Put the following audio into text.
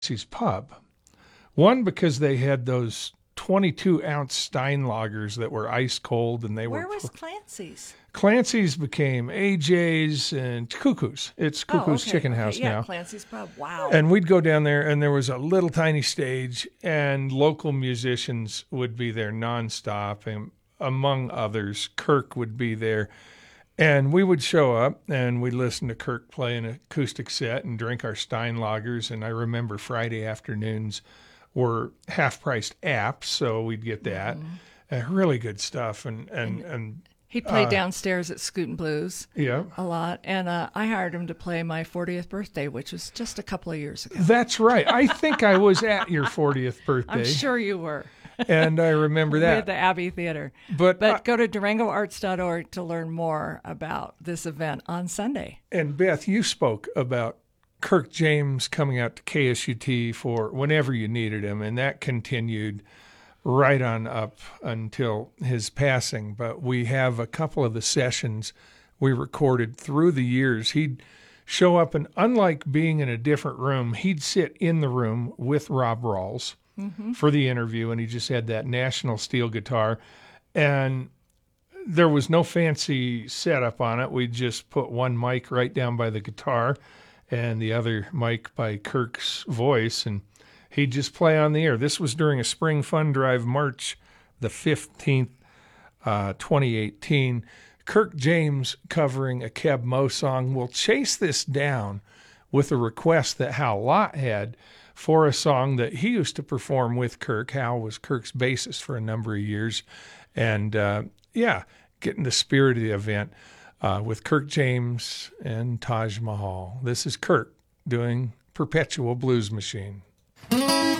Clancy's Pub. One, because they had those 22-ounce Steinlagers that were ice cold, and they Where were was Clancy's? Clancy's became AJ's and Cuckoo's. It's Cuckoo's Chicken House yeah, now. Clancy's Pub. Wow. And we'd go down there, and there was a little tiny stage, and local musicians would be there nonstop, and among others, Kirk would be there. And we would show up, and we'd listen to Kirk play an acoustic set and drink our Steinlagers. And I remember Friday afternoons were half-priced apps, so we'd get that. Really good stuff. And he played downstairs at Scootin' Blues yeah, a lot. And I hired him to play my 40th birthday, which was just a couple of years ago. that's right. I think I was at your 40th birthday. I'm sure you were. And I remember We that. at the Abbey Theater. But Go to DurangoArts.org to learn more about this event on Sunday. And Beth, you spoke about Kirk James coming out to KSUT for whenever you needed him, and that continued right on up until his passing. But we have a couple of the sessions we recorded through the years. He'd show up, and unlike being in a different room, he'd sit in the room with Rob Rawls for the interview, and he just had that National steel guitar. And there was no fancy setup on it. We just put one mic right down by the guitar and the other mic by Kirk's voice, and he'd just play on the air. This was during a Spring Fund Drive, March the 15th, 2018. Kirk James covering a Keb Mo song. We'll chase this down with a request that Hal Lott had for a song that he used to perform with Kirk. Hal was Kirk's bassist for a number of years. And, getting the spirit of the event with Kirk James and Taj Mahal. This is Kirk doing Perpetual Blues Machine.